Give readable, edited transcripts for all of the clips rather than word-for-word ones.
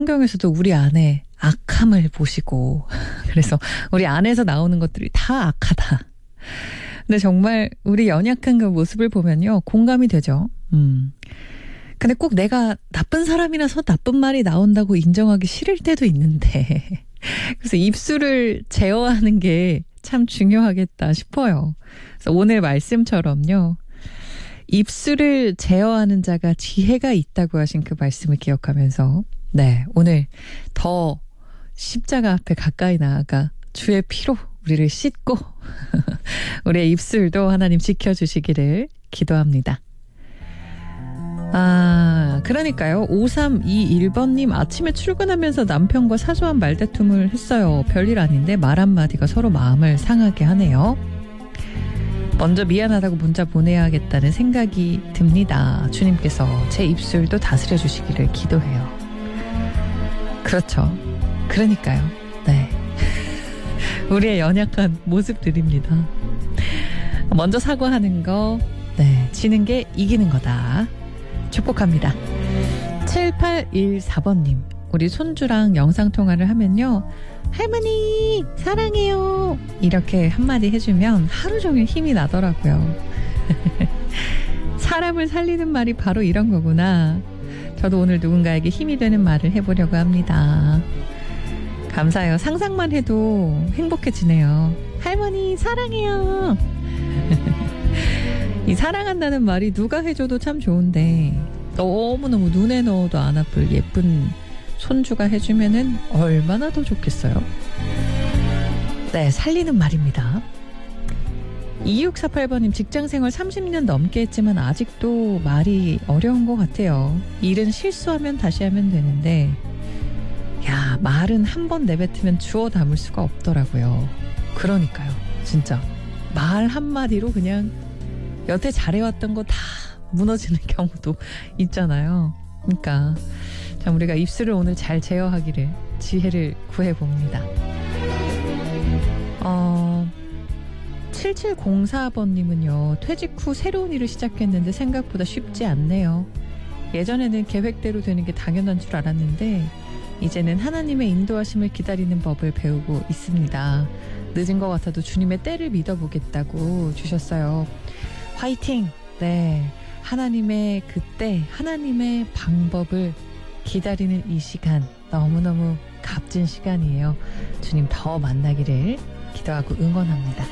성경에서도 우리 안에 악함을 보시고 그래서 우리 안에서 나오는 것들이 다 악하다. 근데 정말 우리 연약한 그 모습을 보면요. 공감이 되죠. 근데 꼭 내가 나쁜 사람이라서 나쁜 말이 나온다고 인정하기 싫을 때도 있는데 그래서 입술을 제어하는 게 참 중요하겠다 싶어요. 그래서 오늘 말씀처럼요. 입술을 제어하는 자가 지혜가 있다고 하신 그 말씀을 기억하면서 네, 오늘 더 십자가 앞에 가까이 나아가 주의 피로 우리를 씻고 우리의 입술도 하나님 지켜주시기를 기도합니다. 그러니까요. 5321번님 아침에 출근하면서 남편과 사소한 말다툼을 했어요. 별일 아닌데 말 한마디가 서로 마음을 상하게 하네요. 먼저 미안하다고 문자 보내야겠다는 생각이 듭니다. 주님께서 제 입술도 다스려 주시기를 기도해요. 그렇죠. 그러니까요. 네. 우리의 연약한 모습들입니다. 먼저 사과하는 거, 네, 지는 게 이기는 거다. 축복합니다. 7814번님, 우리 손주랑 영상통화를 하면요. 할머니 사랑해요 이렇게 한마디 해주면 하루 종일 힘이 나더라고요. 사람을 살리는 말이 바로 이런 거구나. 저도 오늘 누군가에게 힘이 되는 말을 해보려고 합니다. 감사해요. 상상만 해도 행복해지네요. 할머니 사랑해요. 이 사랑한다는 말이 누가 해줘도 참 좋은데 너무너무 눈에 넣어도 안 아플 예쁜 손주가 해주면은 얼마나 더 좋겠어요. 네, 살리는 말입니다. 2648번님 직장생활 30년 넘게 했지만 아직도 말이 어려운 것 같아요. 일은 실수하면 다시 하면 되는데 야, 말은 한 번 내뱉으면 주워 담을 수가 없더라고요. 그러니까요. 진짜 말 한마디로 그냥 여태 잘해왔던 거 다 무너지는 경우도 있잖아요. 그러니까 참 우리가 입술을 오늘 잘 제어하기를 지혜를 구해봅니다. 7704번님은요. 퇴직 후 새로운 일을 시작했는데 생각보다 쉽지 않네요. 예전에는 계획대로 되는 게 당연한 줄 알았는데 이제는 하나님의 인도하심을 기다리는 법을 배우고 있습니다. 늦은 것 같아도 주님의 때를 믿어보겠다고 주셨어요. 화이팅! 네, 하나님의 그때 하나님의 방법을 기다리는 이 시간 너무너무 값진 시간이에요. 주님 더 만나기를 기도하고 응원합니다.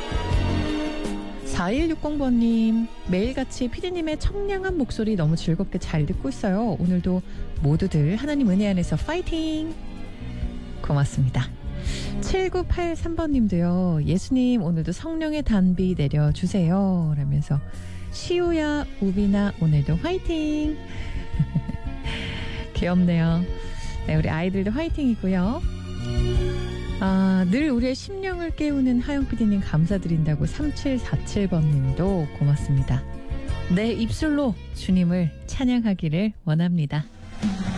4160번님 매일같이 피디님의 청량한 목소리 너무 즐겁게 잘 듣고 있어요. 오늘도 모두들 하나님 은혜 안에서 파이팅! 고맙습니다. 7983번님도요. 예수님 오늘도 성령의 단비 내려주세요 라면서 시우야 우비나 오늘도 화이팅. 귀엽네요. 네, 우리 아이들도 화이팅이고요. 늘 우리의 심령을 깨우는 하영 PD님 감사드린다고 3747번님도 고맙습니다. 내 입술로 주님을 찬양하기를 원합니다.